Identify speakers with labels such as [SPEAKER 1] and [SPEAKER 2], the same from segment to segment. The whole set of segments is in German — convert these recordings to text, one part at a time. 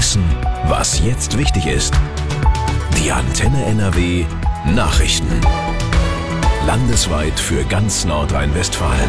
[SPEAKER 1] Wissen, was jetzt wichtig ist. Die Antenne NRW Nachrichten. Landesweit für ganz Nordrhein-Westfalen.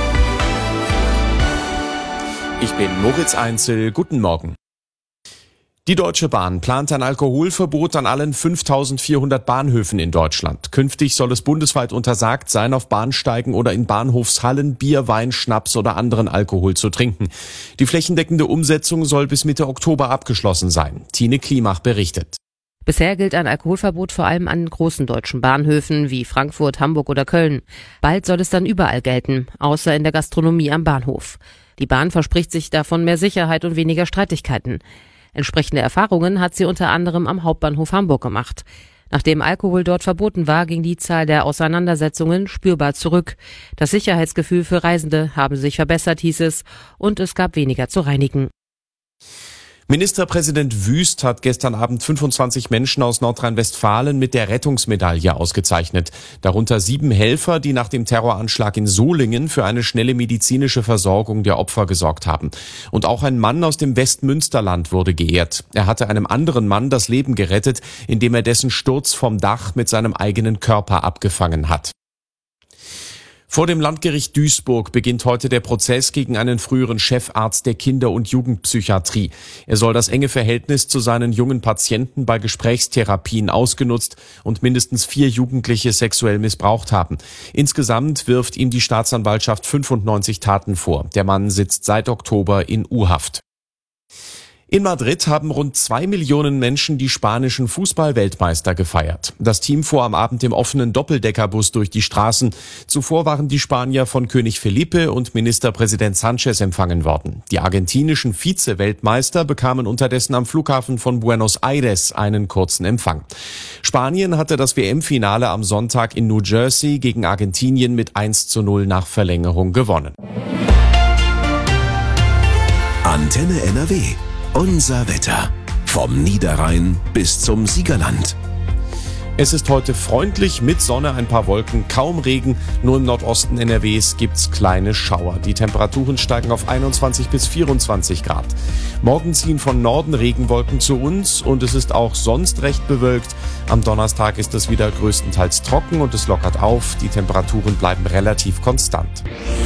[SPEAKER 2] Ich bin Moritz Einzel. Guten Morgen. Die Deutsche Bahn plant ein Alkoholverbot an allen 5.400 Bahnhöfen in Deutschland. Künftig soll es bundesweit untersagt sein, auf Bahnsteigen oder in Bahnhofshallen Bier, Wein, Schnaps oder anderen Alkohol zu trinken. Die flächendeckende Umsetzung soll bis Mitte Oktober abgeschlossen sein. Tine Klimach berichtet.
[SPEAKER 3] Bisher gilt ein Alkoholverbot vor allem an großen deutschen Bahnhöfen wie Frankfurt, Hamburg oder Köln. Bald soll es dann überall gelten, außer in der Gastronomie am Bahnhof. Die Bahn verspricht sich davon mehr Sicherheit und weniger Streitigkeiten. Entsprechende Erfahrungen hat sie unter anderem am Hauptbahnhof Hamburg gemacht. Nachdem Alkohol dort verboten war, ging die Zahl der Auseinandersetzungen spürbar zurück. Das Sicherheitsgefühl für Reisende habe sich verbessert, hieß es, und es gab weniger zu reinigen.
[SPEAKER 2] Ministerpräsident Wüst hat gestern Abend 25 Menschen aus Nordrhein-Westfalen mit der Rettungsmedaille ausgezeichnet. Darunter 7 Helfer, die nach dem Terroranschlag in Solingen für eine schnelle medizinische Versorgung der Opfer gesorgt haben. Und auch ein Mann aus dem Westmünsterland wurde geehrt. Er hatte einem anderen Mann das Leben gerettet, indem er dessen Sturz vom Dach mit seinem eigenen Körper abgefangen hat. Vor dem Landgericht Duisburg beginnt heute der Prozess gegen einen früheren Chefarzt der Kinder- und Jugendpsychiatrie. Er soll das enge Verhältnis zu seinen jungen Patienten bei Gesprächstherapien ausgenutzt und mindestens 4 Jugendliche sexuell missbraucht haben. Insgesamt wirft ihm die Staatsanwaltschaft 95 Taten vor. Der Mann sitzt seit Oktober in U-Haft. In Madrid haben rund 2 Millionen Menschen die spanischen Fußball-Weltmeister gefeiert. Das Team fuhr am Abend im offenen Doppeldeckerbus durch die Straßen. Zuvor waren die Spanier von König Felipe und Ministerpräsident Sánchez empfangen worden. Die argentinischen Vize-Weltmeister bekamen unterdessen am Flughafen von Buenos Aires einen kurzen Empfang. Spanien hatte das WM-Finale am Sonntag in New Jersey gegen Argentinien mit 1:0 nach Verlängerung gewonnen.
[SPEAKER 1] Antenne NRW. Unser Wetter. Vom Niederrhein bis zum Siegerland.
[SPEAKER 2] Es ist heute freundlich mit Sonne, ein paar Wolken, kaum Regen. Nur im Nordosten NRWs gibt's kleine Schauer. Die Temperaturen steigen auf 21 bis 24 Grad. Morgen ziehen von Norden Regenwolken zu uns und es ist auch sonst recht bewölkt. Am Donnerstag ist es wieder größtenteils trocken und es lockert auf. Die Temperaturen bleiben relativ konstant.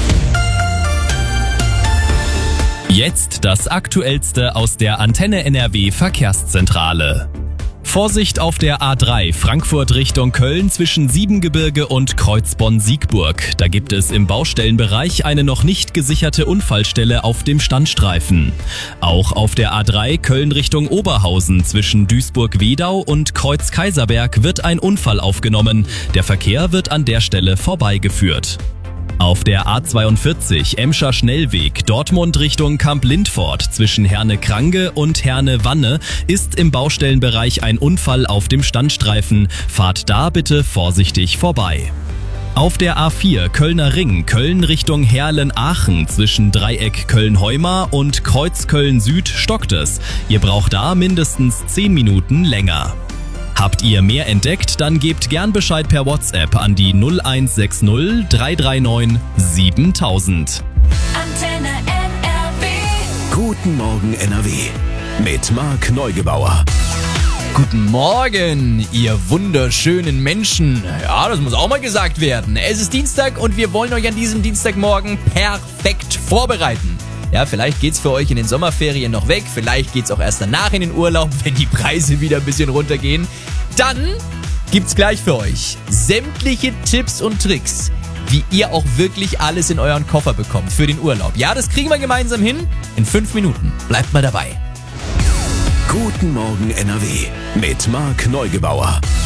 [SPEAKER 4] Jetzt das Aktuellste aus der Antenne NRW Verkehrszentrale. Vorsicht auf der A3 Frankfurt Richtung Köln zwischen Siebengebirge und Kreuzbonn-Siegburg. Da gibt es im Baustellenbereich eine noch nicht gesicherte Unfallstelle auf dem Standstreifen. Auch auf der A3 Köln Richtung Oberhausen zwischen Duisburg-Wedau und Kreuz-Kaiserberg wird ein Unfall aufgenommen. Der Verkehr wird an der Stelle vorbeigeführt. Auf der A42 Emscher Schnellweg Dortmund Richtung Kamp-Lindfort zwischen Herne-Krange und Herne-Wanne ist im Baustellenbereich ein Unfall auf dem Standstreifen. Fahrt da bitte vorsichtig vorbei. Auf der A4 Kölner Ring Köln Richtung Herlen-Aachen zwischen Dreieck Köln-Heumar und Kreuz Köln-Süd stockt es. Ihr braucht da mindestens 10 Minuten länger. Habt ihr mehr entdeckt, dann gebt gern Bescheid per WhatsApp an die 0160 339 7000.
[SPEAKER 5] Antenne NRW.
[SPEAKER 1] Guten Morgen NRW. Mit Marc Neugebauer.
[SPEAKER 6] Guten Morgen, ihr wunderschönen Menschen. Ja, das muss auch mal gesagt werden. Es ist Dienstag und wir wollen euch an diesem Dienstagmorgen perfekt vorbereiten. Ja, vielleicht geht's für euch in den Sommerferien noch weg, vielleicht geht's auch erst danach in den Urlaub, wenn die Preise wieder ein bisschen runtergehen. Dann gibt's gleich für euch sämtliche Tipps und Tricks, wie ihr auch wirklich alles in euren Koffer bekommt für den Urlaub. Ja, das kriegen wir gemeinsam hin in 5 Minuten. Bleibt mal dabei.
[SPEAKER 1] Guten Morgen NRW mit Marc Neugebauer.